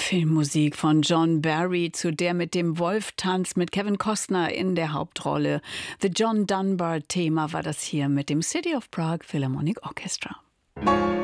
Filmmusik von John Barry zu der mit dem Wolf-Tanz mit Kevin Costner in der Hauptrolle. The John Dunbar-Thema war das hier mit dem City of Prague Philharmonic Orchestra.